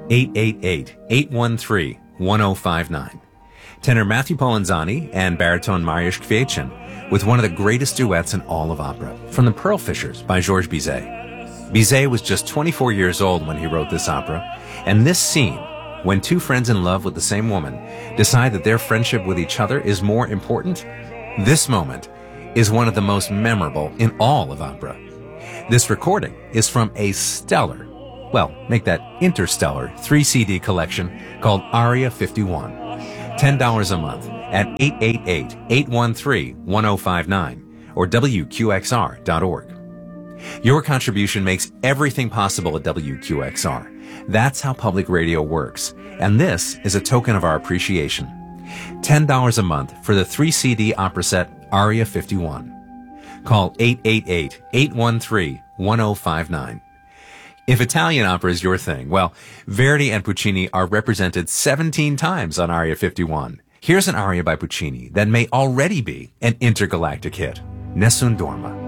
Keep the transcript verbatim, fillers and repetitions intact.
eight eight eight, eight one three, one zero five nine. Tenor Matthew Polenzani and baritone Mariusz Kwiecien with one of the greatest duets in all of opera, from The Pearl Fishers by Georges Bizet. Bizet was just twenty-four years old when he wrote this opera, and this scene, when two friends in love with the same woman decide that their friendship with each other is more important, this moment is one of the most memorable in all of opera. This recording is from a stellar, well, make that interstellar three C D collection called Aria fifty-one. ten dollars a month at eight eight eight, eight one three, one zero five nine or W Q X R dot org. Your contribution makes everything possible at W Q X R. That's how public radio works, and this is a token of our appreciation. ten dollars a month for the three C D opera set Aria fifty-one. Call eight eight eight, eight one three, one zero five nine. If Italian opera is your thing, well, Verdi and Puccini are represented seventeen times on Aria fifty-one. Here's an aria by Puccini that may already be an intergalactic hit, Nessun Dorma.